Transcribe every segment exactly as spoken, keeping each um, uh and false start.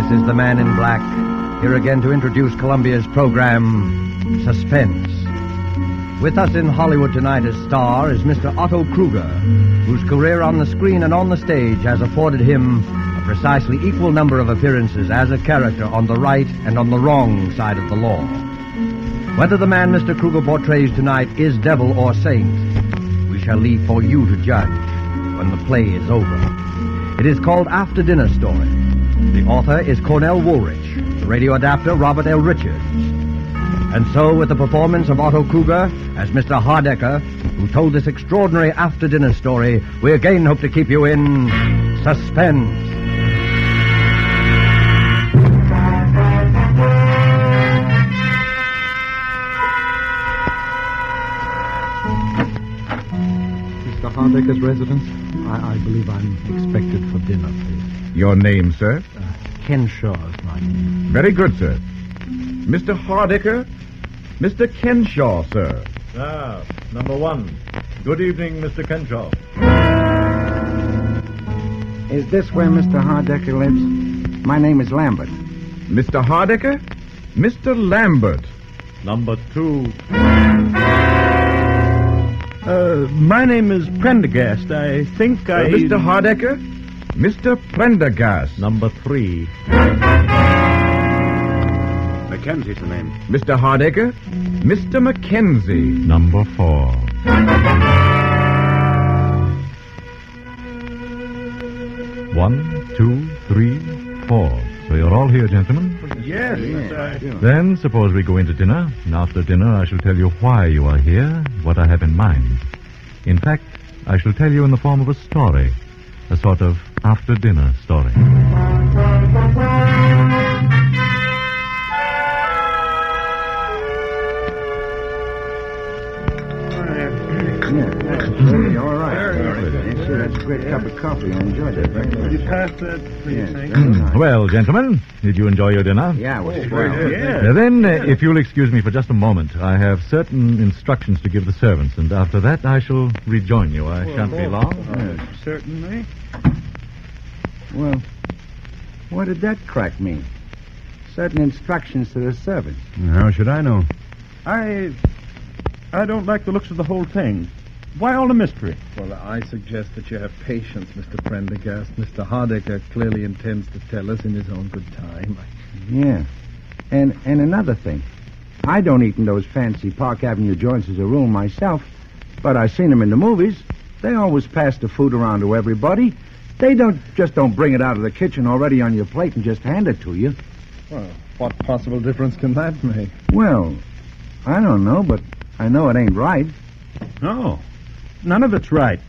This is the Man in Black, here again to introduce Columbia's program, Suspense. With us in Hollywood tonight as star is Mister Otto Kruger, whose career on the screen and on the stage has afforded him a precisely equal number of appearances as a character on the right and on the wrong side of the law. Whether the man Mister Kruger portrays tonight is devil or saint, we shall leave for you to judge when the play is over. It is called After Dinner Story. The author is Cornell Woolrich, the radio adapter Robert L. Richards. And so, with the performance of Otto Kruger as Mister Hardecker, who told this extraordinary after-dinner story, we again hope to keep you in suspense. Mister Hardecker's residence? I, I believe I'm expected for dinner, please. Your name, sir? Uh, Kenshaw is my name. Very good, sir. Mister Hardecker? Mister Kenshaw, sir. Ah, number one. Good evening, Mister Kenshaw. Is this where Mister Hardecker lives? My name is Lambert. Mister Hardecker? Mister Lambert. Number two. Uh, my name is Prendergast. I think I... Uh, Mister Hardecker? Mister Prendergast. Number three. Mackenzie's the name. Mister Hardecker? Mister Mackenzie. Number four. One, two, three, four. So you're all here, gentlemen? Yes, yes, I... Then suppose we go into dinner, and after dinner I shall tell you why you are here, what I have in mind. In fact, I shall tell you in the form of a story, a sort of after-dinner story. Yeah, all right. Yes, sir, that's a great cup of coffee. I enjoyed it very much. You pass that, please. Yes, thank very you. nice. Well, gentlemen, did you enjoy your dinner? Yeah, it was swell. Yeah. Now then, uh, if you'll excuse me for just a moment, I have certain instructions to give the servants, and after that I shall rejoin you. I shan't be long. Yes, certainly. Well, what did that crack mean? Certain instructions to the servants. How should I know? I... I don't like the looks of the whole thing. Why all the mystery? Well, I suggest that you have patience, Mister Prendergast. Mister Hardecker clearly intends to tell us in his own good time. Yeah. And and another thing. I don't eat in those fancy Park Avenue joints as a rule myself, but I've seen them in the movies. They always pass the food around to everybody. They don't just don't bring it out of the kitchen already on your plate and just hand it to you. Well, what possible difference can that make? Well, I don't know, but I know it ain't right. No, none of it's right.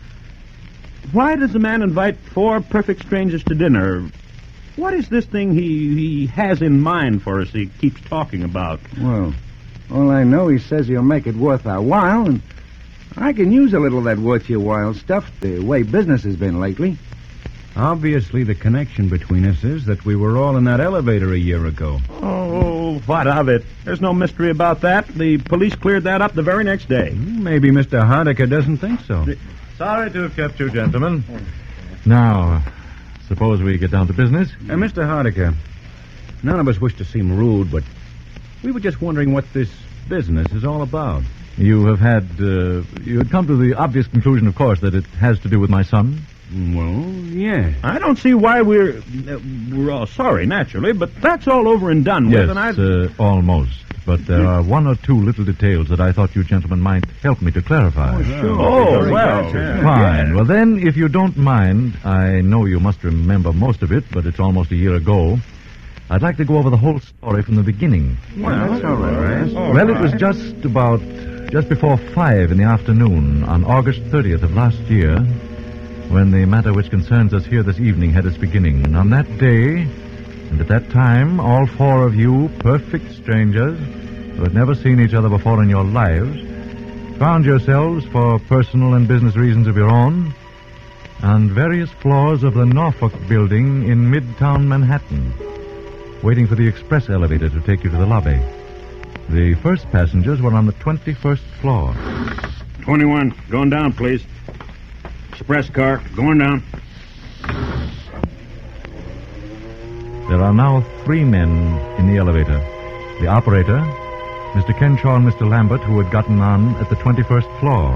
Why does the man invite four perfect strangers to dinner? What is this thing he, he has in mind for us he keeps talking about? Well, all I know, he says he'll make it worth our while, and I can use a little of that worth your while stuff the way business has been lately. Obviously, the connection between us is that we were all in that elevator a year ago. Oh, what of it? There's no mystery about that. The police cleared that up the very next day. Maybe Mister Hardecker doesn't think so. Sorry to have kept you, gentlemen. Now, suppose we get down to business. Uh, Mister Hardecker, none of us wish to seem rude, but we were just wondering what this business is all about. You have had, uh, you had come to the obvious conclusion, of course, that it has to do with my son. Well, yeah. I don't see why we're uh, we're all sorry, naturally, but that's all over and done with. Yes, And I... uh, almost. But there are one or two little details that I thought you gentlemen might help me to clarify. Oh, sure. Oh, Very well, good. yeah. Fine. Well, then, if you don't mind, I know you must remember most of it, but it's almost a year ago. I'd like to go over the whole story from the beginning. Well, that's all right. Well, it was just about, just before five in the afternoon on August thirtieth of last year when the matter which concerns us here this evening had its beginning. And on that day, and at that time, all four of you, perfect strangers, who had never seen each other before in your lives, found yourselves, for personal and business reasons of your own, on various floors of the Norfolk building in Midtown Manhattan, waiting for the express elevator to take you to the lobby. The first passengers were on the twenty-first floor. twenty-one, going down, please. Express car, going down. There are now three men in the elevator. The operator, Mister Kenshaw and Mister Lambert, who had gotten on at the twenty-first floor.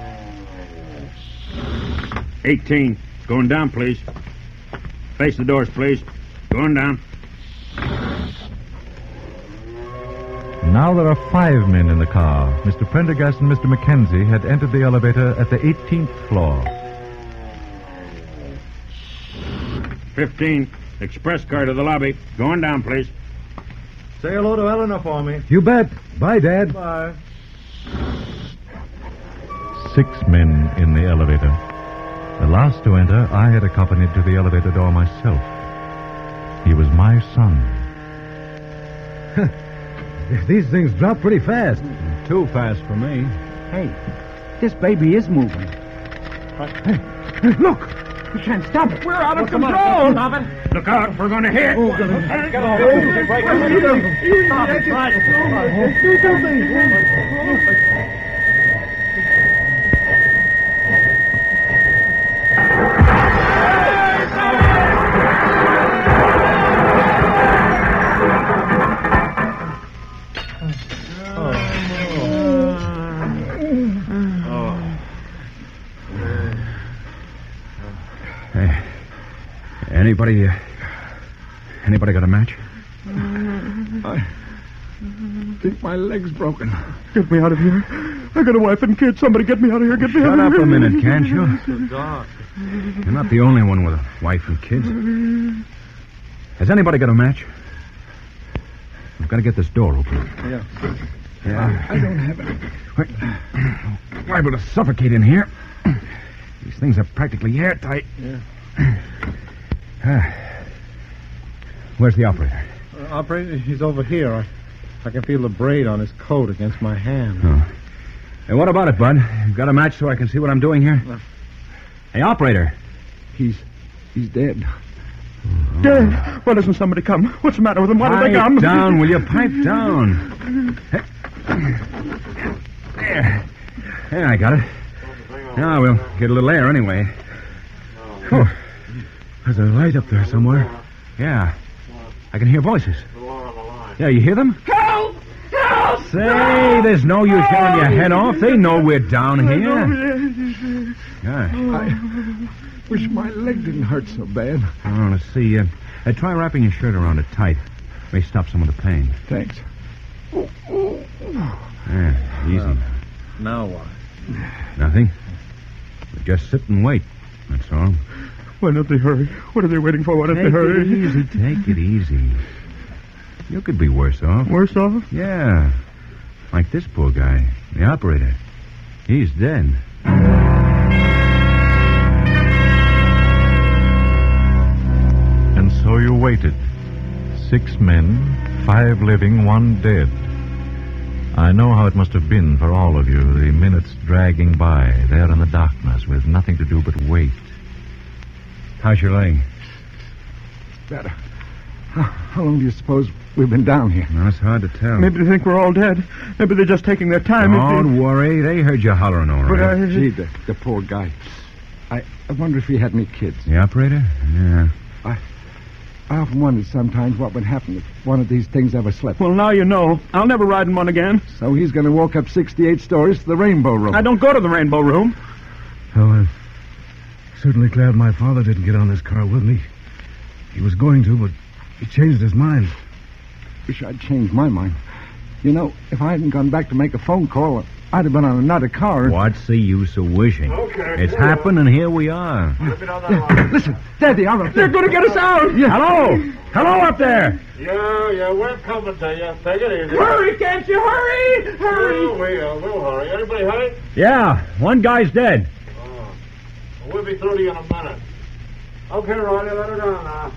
eighteen. Going down, please. Face the doors, please. Going down. Now there are five men in the car. Mister Prendergast and Mister Mackenzie had entered the elevator at the eighteenth floor. fifteen. Express car to the lobby. Going down, please. Say hello to Eleanor for me. You bet. Bye, Dad. Bye. Six men in the elevator. The last to enter, I had accompanied to the elevator door myself. He was my son. These things drop pretty fast. Too fast for me. Hey, this baby is moving. Hey, look! We can't stop it. We're out of control! Look out, we're going to hit. Oh, get off. Get off. Stop it. Try it. Do something. Hey, anybody, uh, anybody got a match? I think my leg's broken. Get me out of here. I got a wife and kids. Somebody get me out of here. Get me out Shut of up here. a minute, can't you? It's dark. You're not the only one with a wife and kids. Has anybody got a match? We've got to get this door open. Yeah. Yeah. I don't have it. We're liable to suffocate in here. These things are practically airtight. Yeah. Where's the operator? Uh, operator, he's over here. I, I can feel the braid on his coat against my hand. Oh. Hey, what about it, Bud? You've got a match so I can see what I'm doing here? Uh, Hey, operator. He's he's dead. Dead. Why doesn't somebody come? What's the matter with them? Why did they come? Pipe down, will you? Pipe down. There. There, I got it. Now we'll get a little air anyway. Oh, there's a light up there somewhere. Yeah. I can hear voices. Yeah, you hear them? Help! Help! Say, there's no use getting your head off. They know we're down here. Yeah. I wish my leg didn't hurt so bad. Oh, let's see. Uh, uh, try wrapping your shirt around it tight. May stop some of the pain. Thanks. Yeah, easy. Now what? Nothing. We just sit and wait. That's all. Why don't they hurry? What are they waiting for? Why don't Take they hurry? it easy. Take it easy. You could be worse off. Worse off? Yeah. Like this poor guy, the operator. He's dead. And so you waited. Six men, five living, one dead. I know how it must have been for all of you, the minutes dragging by, there in the darkness, with nothing to do but wait. How's your leg? Better. How, how long do you suppose we've been down here? No, it's hard to tell. Maybe they think we're all dead. Maybe they're just taking their time. Don't worry. They heard you hollering all But right. I... Gee, the, the poor guy. I, I wonder if he had any kids. The operator? Yeah. I often wondered sometimes what would happen if one of these things ever slept. Well, now you know. I'll never ride in one again. So he's going to walk up sixty-eight stories to the Rainbow Room. I don't go to the Rainbow Room. Oh, I'm certainly glad my father didn't get on this car with me. He was going to, but he changed his mind. Wish I'd changed my mind. You know, if I hadn't gone back to make a phone call, I'd have been on another car. What's the use of wishing? Okay. It's happened, and here we are. Yeah, listen, there they are up They're there. going to get us out. Yeah. Hello! Hello up there! Yeah, yeah, we're coming to you. Take it easy. Hurry, can't you? Hurry! Hurry! Yeah, we, uh, we'll hurry. Anybody hurry? Yeah, one guy's dead. Oh. We'll be through to you in a minute. Okay, Ronnie, let her down now.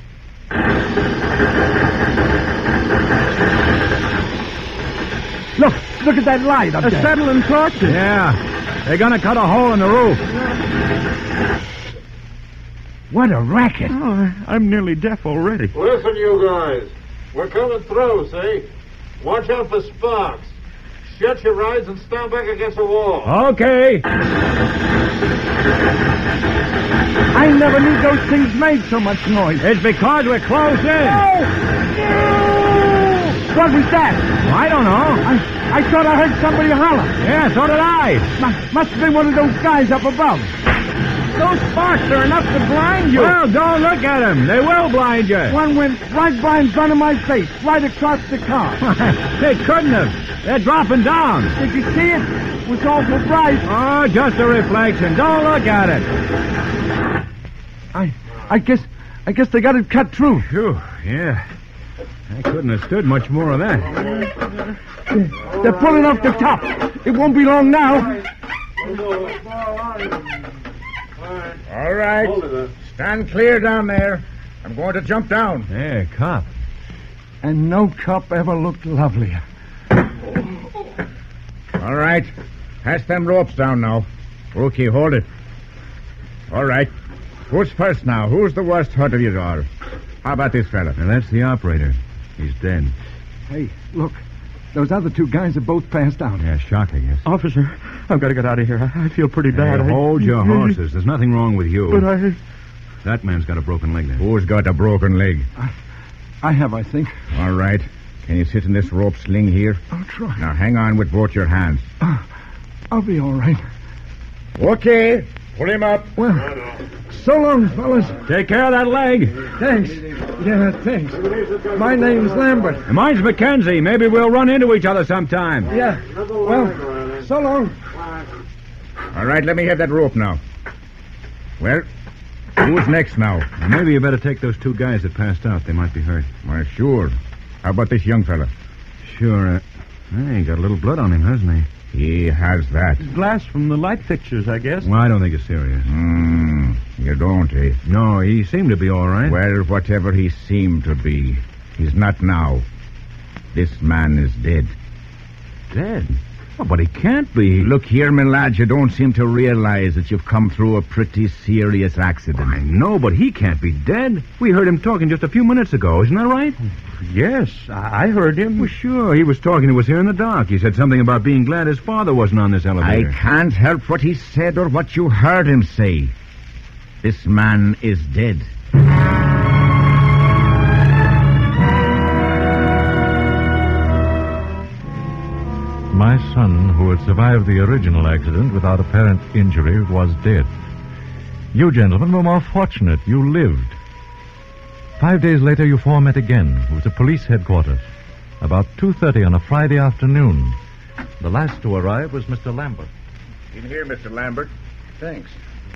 Look, look at that light up A there. settling torches. Yeah, they're gonna cut a hole in the roof. What a racket. Oh, I'm nearly deaf already. Listen, you guys. We're coming through, see? Watch out for sparks. Shut your eyes and stand back against the wall. Okay. I never knew those things made so much noise. It's because we're closed in. No! What was that? I don't know. I, I thought I heard somebody holler. Yeah, so did I. Must, must have been one of those guys up above. Those sparks are enough to blind you. Well, don't look at them. They will blind you. One went right by in front of my face, right across the car. They couldn't have. They're dropping down. Did you see it? It was awful bright. Oh, just a reflection. Don't look at it. I, I guess, I guess they got it cut through. Phew, yeah. I couldn't have stood much more of that. They're pulling off the top. It won't be long now. All right. Stand clear down there. I'm going to jump down. Hey, cop. And no cop ever looked lovelier. All right. Pass them ropes down now. Okay, hold it. All right. Who's first now? Who's the worst hurt of you all? How about this fella? Now, that's the operator. He's dead. Hey, look. Those other two guys have both passed out. Yeah, shock, I guess. Officer, I've got to get out of here. I, I feel pretty bad. Hey, I... hold your horses. There's nothing wrong with you. But I... That man's got a broken leg there. Who's got a broken leg? I, I have, I think. All right. Can you sit in this rope sling here? I'll try. Now, hang on with both your hands. Uh, I'll be all right. Okay. Pull him up. Well, so long, fellas. Take care of that leg. Thanks. Yeah, thanks. My name's Lambert. And mine's Mackenzie. Maybe we'll run into each other sometime. Yeah. Well, so long. All right, let me have that rope now. Well, who's next now? Well, maybe you better take those two guys that passed out. They might be hurt. Well, sure. How about this young fella? Sure. Uh, hey, he got a little blood on him, hasn't he? He has that. Glass from the light fixtures, I guess. Well, I don't think it's serious. Hmm. You don't, eh? No, he seemed to be all right. Well, whatever he seemed to be, he's not now. This man is dead. Dead? Oh, but he can't be. Look here, my lad, you don't seem to realize that you've come through a pretty serious accident. I know, but he can't be dead. We heard him talking just a few minutes ago. Isn't that right? Yes, I, I heard him. Well, sure. He was talking to us here in the dock. He said something about being glad his father wasn't on this I elevator. can't help what he said or what you heard him say. This man is dead. My son, who had survived the original accident without apparent injury, was dead. You gentlemen were more fortunate. You lived. Five days later, you four met again. It was at police headquarters. About two thirty on a Friday afternoon. The last to arrive was Mister Lambert. In here, Mister Lambert. Thanks.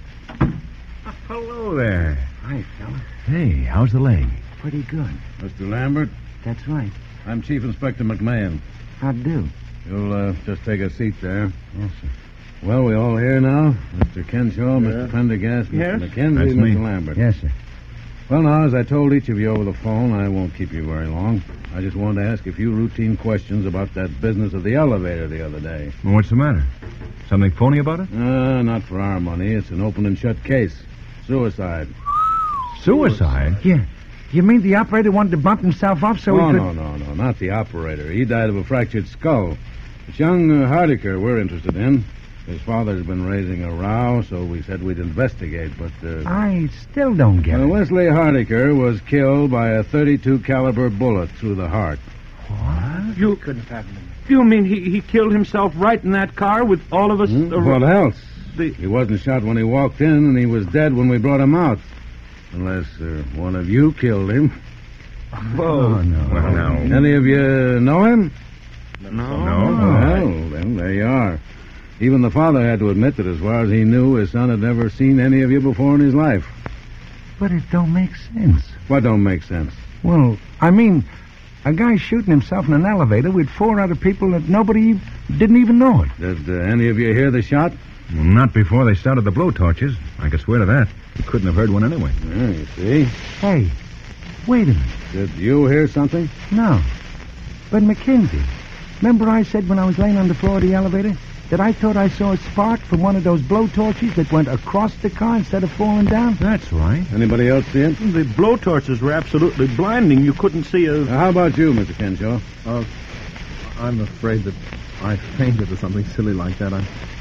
Oh, hello there. Hi, fella. Hey, how's the leg? Pretty good. Mister Lambert, That's right. I'm Chief Inspector McMahon. How'd do? You'll uh, just take a seat there. Yes, sir. Well, we all here now. Mister Kenshaw, Mister Prendergast, Mister Yes? McKenzie, That's Mister me. Lambert. Yes, sir. Well, now, as I told each of you over the phone, I won't keep you very long. I just wanted to ask a few routine questions about that business of the elevator the other day. Well, what's the matter? Something phony about it? Uh, not for our money. It's an open and shut case. Suicide. Suicide? Yeah. You mean the operator wanted to bump himself up so oh, he could... no, no, no, not the operator. He died of a fractured skull. It's young uh, Hardiker we're interested in. His father's been raising a row, so we said we'd investigate, but... Uh, I still don't get uh, it. Wesley Hardiker was killed by a thirty-two caliber bullet through the heart. What? You couldn't have happened. You mean he, he killed himself right in that car with all of us? Hmm? ar- What else? The- He wasn't shot when he walked in, and he was dead when we brought him out. Unless uh, one of you killed him. Oh, no. Well, now. Any of you know him? No. No. Well, then there you are. Even the father had to admit that as far as he knew, his son had never seen any of you before in his life. But it don't make sense. What don't make sense? Well, I mean, a guy shooting himself in an elevator with four other people that nobody ev- didn't even know it. Did uh, any of you hear the shot? Well, not before they started the blowtorches. I could swear to that. You couldn't have heard one anyway. Yeah, you see. Hey, wait a minute. Did you hear something? No. But Mackenzie, remember I said when I was laying on the floor of the elevator that I thought I saw a spark from one of those blowtorches that went across the car instead of falling down? That's right. Anybody else see it? The blowtorches were absolutely blinding. You couldn't see a... Uh, how about you, Mister Kenshaw? Uh, I'm afraid that I fainted or something silly like that. I'm,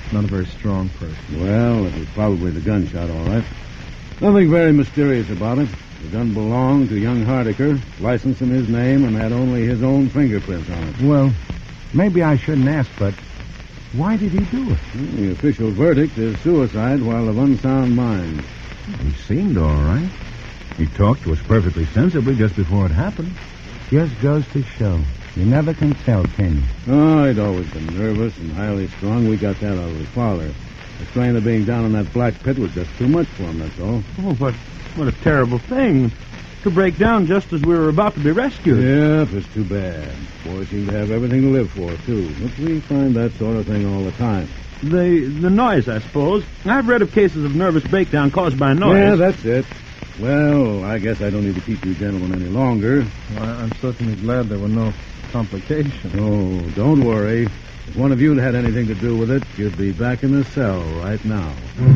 Not a very strong person. Well, it was probably the gunshot, all right. Nothing very mysterious about it. The gun belonged to young Hardiker, licensed in his name, and had only his own fingerprints on it. Well, maybe I shouldn't ask, but why did he do it? Well, the official verdict is suicide while of unsound mind. He seemed all right. He talked to us perfectly sensibly just before it happened. Just goes to show. You never can tell, can you? Oh, I'd always been nervous and highly strung. We got that out of his father. The strain of being down in that black pit was just too much for him, that's all. Oh, but what a terrible thing. To break down just as we were about to be rescued. Yep, it's too bad. Boys seem to have everything to live for, too. But we find that sort of thing all the time. The the noise, I suppose. I've read of cases of nervous breakdown caused by noise. Yeah, that's it. Well, I guess I don't need to keep you gentlemen any longer. Well, I'm certainly glad there were no complications. Oh, don't worry. If one of you had had anything to do with it, you'd be back in the cell right now.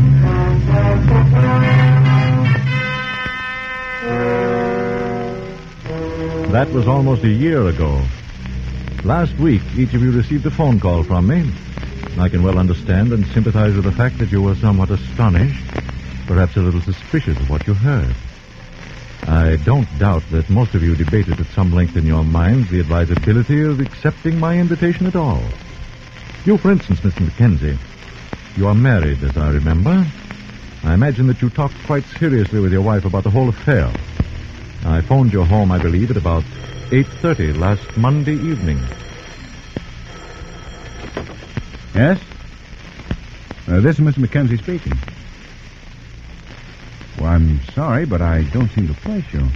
That was almost a year ago. Last week, each of you received a phone call from me. I can well understand and sympathize with the fact that you were somewhat astonished, perhaps a little suspicious of what you heard. I don't doubt that most of you debated at some length in your minds the advisability of accepting my invitation at all. You, for instance, Mister Mackenzie, you are married, as I remember. I imagine that you talked quite seriously with your wife about the whole affair. I phoned your home, I believe, at about eight thirty last Monday evening. Yes? Uh, this is Mister Mackenzie speaking. Well, I'm sorry, but I don't seem to place you.